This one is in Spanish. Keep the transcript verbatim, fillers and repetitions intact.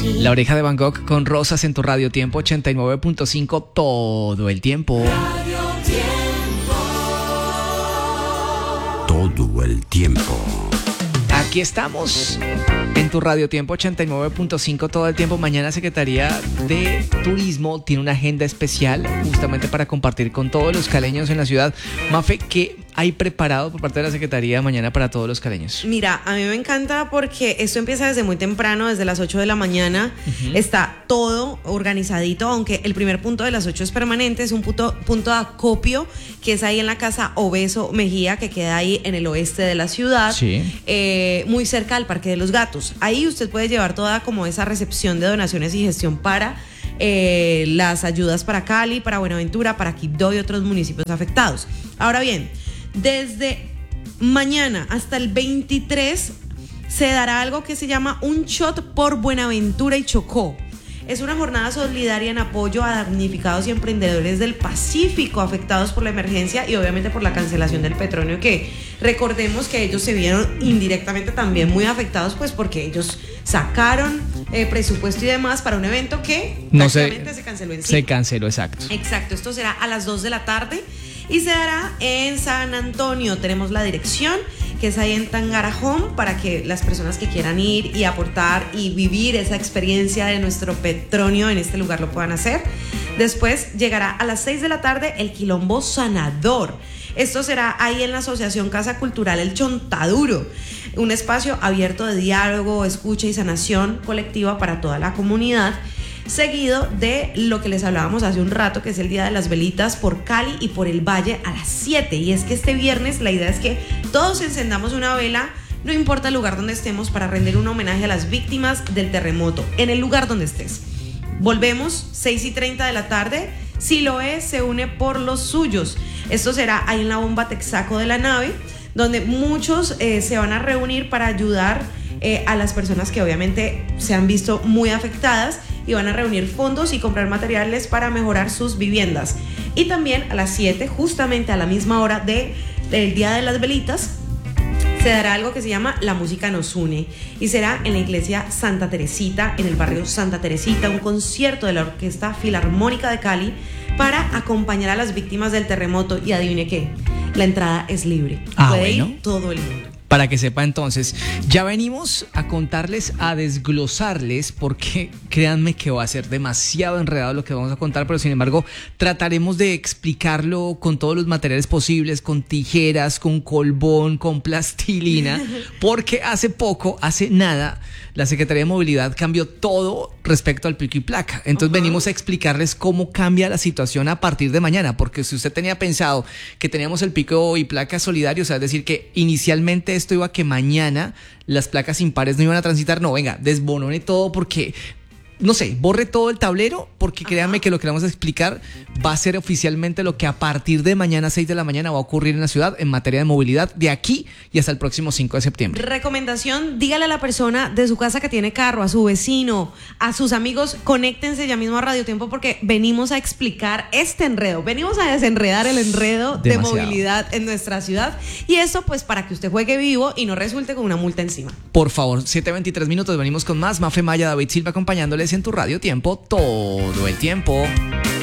La Oreja de Van Gogh con Rosas en tu Radio Tiempo ochenta y nueve punto cinco todo el tiempo. Todo el tiempo. Aquí estamos en tu Radio Tiempo ochenta y nueve punto cinco todo el tiempo. Mañana Secretaría de Turismo tiene una agenda especial justamente para compartir con todos los caleños en la ciudad. Mafe, ¿qué hay preparado por parte de la Secretaría mañana para todos los caleños? Mira, a mí me encanta porque esto empieza desde muy temprano, desde las ocho de la mañana. Uh-huh. Está todo organizadito, aunque el primer punto de las ocho es permanente, es un punto, punto de acopio que es ahí en la Casa Obeso Mejía, que queda ahí en el oeste de la ciudad, sí. eh, muy cerca del Parque de los Gatos. Ahí usted puede llevar toda como esa recepción de donaciones y gestión para eh, las ayudas para Cali, para Buenaventura, para Quibdó y otros municipios afectados. Ahora bien, desde mañana hasta el veintitrés se dará algo que se llama un shot por Buenaventura y Chocó. Es una jornada solidaria en apoyo a damnificados y emprendedores del Pacífico afectados por la emergencia y obviamente por la cancelación del petróleo, que recordemos que ellos se vieron indirectamente también muy afectados, pues porque ellos sacaron eh, presupuesto y demás para un evento que no prácticamente se, se canceló en sí. Se canceló, exacto. Exacto, esto será a las dos de la tarde. Y se dará en San Antonio. Tenemos la dirección, que es ahí en Tangarajón, para que las personas que quieran ir y aportar y vivir esa experiencia de nuestro petróleo en este lugar lo puedan hacer. Después llegará a las seis de la tarde el Quilombo Sanador. Esto será ahí en la Asociación Casa Cultural El Chontaduro, un espacio abierto de diálogo, escucha y sanación colectiva para toda la comunidad, seguido de lo que les hablábamos hace un rato, que es el Día de las Velitas por Cali y por el Valle a las siete. Y es que este viernes la idea es que todos encendamos una vela, no importa el lugar donde estemos, para rendir un homenaje a las víctimas del terremoto, en el lugar donde estés. Volvemos, seis y treinta de la tarde. Siloé se une por los suyos. Esto será ahí en la bomba Texaco de la nave, donde muchos eh, se van a reunir para ayudar eh, a las personas que obviamente se han visto muy afectadas, y van a reunir fondos y comprar materiales para mejorar sus viviendas. Y también a las siete, justamente a la misma hora de, del Día de las Velitas, se dará algo que se llama La Música Nos Une, y será en la iglesia Santa Teresita, en el barrio Santa Teresita, un concierto de la Orquesta Filarmónica de Cali para acompañar a las víctimas del terremoto. Y adivine qué, la entrada es libre. Ah, Puede bueno. ir todo el mundo. Para que sepa entonces, ya venimos a contarles, a desglosarles, porque créanme que va a ser demasiado enredado lo que vamos a contar, pero sin embargo trataremos de explicarlo con todos los materiales posibles, con tijeras, con colbón, con plastilina, porque hace poco, hace nada, la Secretaría de Movilidad cambió todo respecto al pico y placa. Entonces uh-huh. venimos a explicarles cómo cambia la situación a partir de mañana, porque si usted tenía pensado que teníamos el pico y placa solidario, o sea, es decir, que inicialmente esto iba a que mañana las placas impares no iban a transitar, no, venga, desbonone todo, porque no sé, borre todo el tablero, porque créanme que lo que le vamos a explicar va a ser oficialmente lo que a partir de mañana seis de la mañana va a ocurrir en la ciudad en materia de movilidad de aquí y hasta el próximo cinco de septiembre. Recomendación, dígale a la persona de su casa que tiene carro, a su vecino, a sus amigos, conéctense ya mismo a Radio Tiempo, porque venimos a explicar este enredo, venimos a desenredar el enredo Demasiado. de movilidad en nuestra ciudad, y esto pues para que usted juegue vivo y no resulte con una multa encima. Por favor, siete veintitrés minutos, venimos con más. Mafe Maya, David Silva acompañándoles en tu Radio Tiempo todo el tiempo.